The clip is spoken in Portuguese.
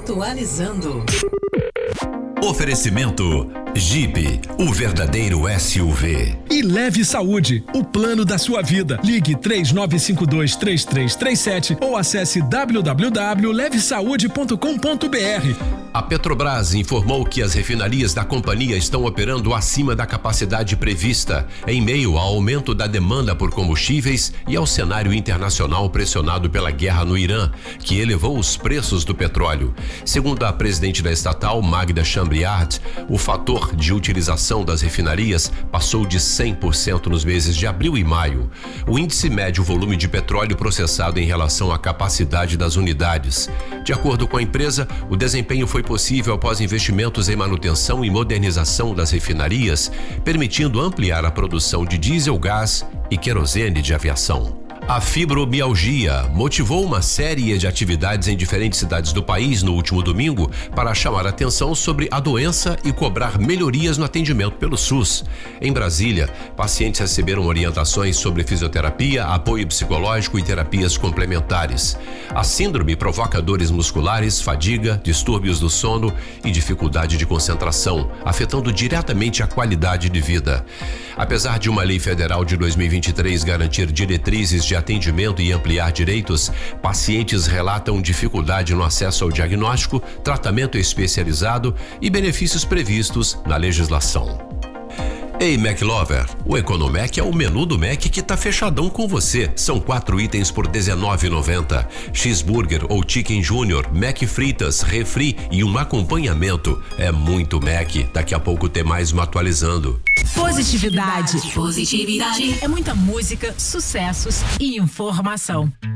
Atualizando. Oferecimento Jeep, o verdadeiro SUV. E Leve Saúde, o plano da sua vida. Ligue 3952-3337 ou acesse www.levesaude.com.br. A Petrobras informou que as refinarias da companhia estão operando acima da capacidade prevista, em meio ao aumento da demanda por combustíveis e ao cenário internacional pressionado pela guerra no Irã, que elevou os preços do petróleo. Segundo a presidente da estatal, Magda Chambriard, o fator de utilização das refinarias passou de 100% nos meses de abril e maio. O índice mede o volume de petróleo processado em relação à capacidade das unidades. De acordo com a empresa, o desempenho foi possível após investimentos em manutenção e modernização das refinarias, permitindo ampliar a produção de diesel, gás e querosene de aviação. A fibromialgia motivou uma série de atividades em diferentes cidades do país no último domingo para chamar atenção sobre a doença e cobrar melhorias no atendimento pelo SUS. Em Brasília, pacientes receberam orientações sobre fisioterapia, apoio psicológico e terapias complementares. A síndrome provoca dores musculares, fadiga, distúrbios do sono e dificuldade de concentração, afetando diretamente a qualidade de vida. Apesar de uma lei federal de 2023 garantir diretrizes de atendimento e ampliar direitos, pacientes relatam dificuldade no acesso ao diagnóstico, tratamento especializado e benefícios previstos na legislação. Ei, McLover, o Economac é o menu do Mac que tá fechadão com você. São 4 itens por R$19,90. Cheeseburger ou Chicken Junior, Mac fritas, refri e um acompanhamento. É muito Mac. Daqui a pouco tem mais um atualizando. Positividade. É muita música, sucessos e informação.